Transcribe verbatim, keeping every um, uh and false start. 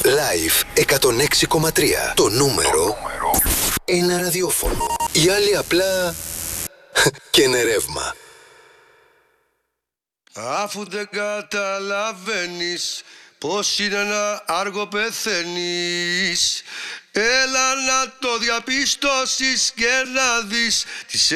Live εκατόν έξι κόμμα τρία. Το νούμερο ένα ραδιόφωνο. Οι άλλοι απλά καίνε ρεύμα. Αφού δεν καταλαβαίνεις πως είναι ένα άργο πεθαίνεις, έλα να το διαπιστώσεις και να δεις τις